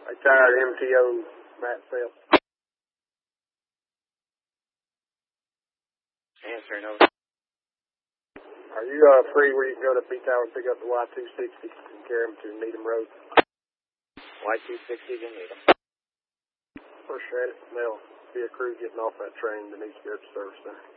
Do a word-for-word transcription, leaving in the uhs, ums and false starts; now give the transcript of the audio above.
Retired M T O, Matt Phelps. Answering over. Are you uh, free where you can go to P Tower and pick up the Y two sixty and carry them to Needham Road? Y two sixty to Needham. Appreciate it. There'll be a crew getting off that train that needs to go to the service center.